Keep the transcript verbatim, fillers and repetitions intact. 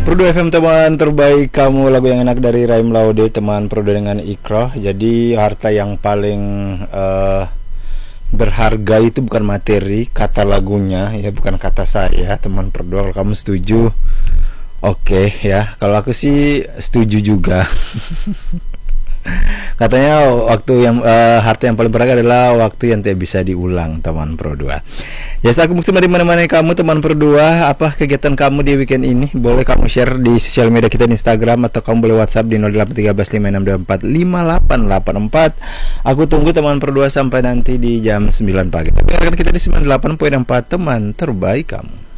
Prodo F M teman terbaik kamu, lagu yang enak dari Raim Laude teman Prodo dengan Ikroh. Jadi harta yang paling uh, berharga itu bukan materi, kata lagunya ya, bukan kata saya teman Prodo. Kalau kamu setuju, oke okay, ya. Kalau aku sih setuju juga. Katanya waktu yang uh, harta yang paling berharga adalah waktu yang tidak bisa diulang teman Pro dua. Ya, saya bersama di mana-mana kamu teman Pro dua. Apa kegiatan kamu di weekend ini? Boleh kamu share di sosial media kita di Instagram, atau kamu boleh WhatsApp di nol delapan tiga lima enam dua empat lima delapan delapan empat. Aku tunggu teman Pro dua sampai nanti di jam sembilan pagi. Dengarkan kita di sembilan puluh delapan koma empat teman terbaik kamu.